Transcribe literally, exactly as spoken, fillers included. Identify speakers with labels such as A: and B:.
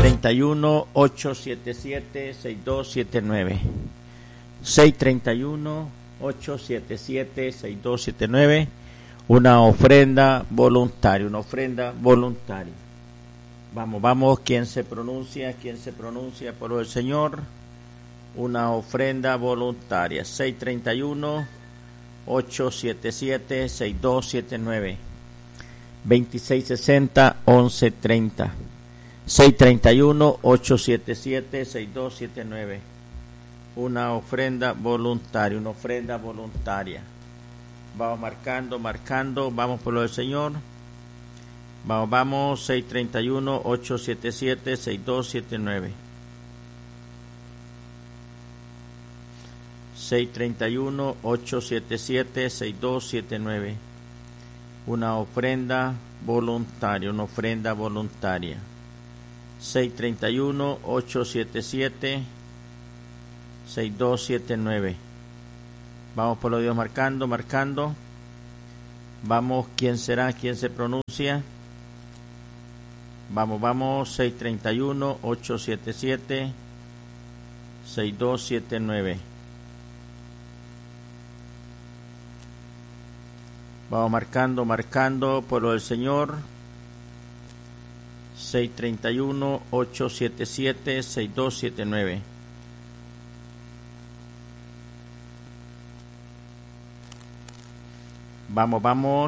A: treinta y uno, ochocientos setenta y siete, sesenta y dos setenta y nueve. seis treinta y uno, ochocientos setenta y siete, sesenta y dos setenta y nueve. Una ofrenda voluntaria, una ofrenda voluntaria. Vamos, vamos, ¿quién se pronuncia? ¿Quién se pronuncia por el Señor? Una ofrenda voluntaria. seis treinta y uno, ochocientos setenta y siete, sesenta y dos setenta y nueve. veintiséis sesenta, once treinta. seis treinta y uno, ochocientos setenta y siete, sesenta y dos setenta y nueve. Una ofrenda voluntaria, una ofrenda voluntaria. Vamos marcando, marcando, vamos por lo del Señor. Vamos, vamos, seis treinta y uno, ochocientos setenta y siete, sesenta y dos setenta y nueve. seis treinta y uno, ochocientos setenta y siete, sesenta y dos setenta y nueve. Una ofrenda voluntaria, una ofrenda voluntaria. seis treinta y uno, ochocientos setenta y siete, sesenta y dos setenta y nueve. Vamos por los Dios marcando, marcando. Vamos, ¿quién será? ¿Quién se pronuncia? Vamos, vamos, seis treinta y uno, ochocientos setenta y siete, sesenta y dos setenta y nueve. Vamos marcando, marcando por lo del Señor. seis treinta y uno, ochocientos setenta y siete, sesenta y dos setenta y nueve. Vamos, vamos.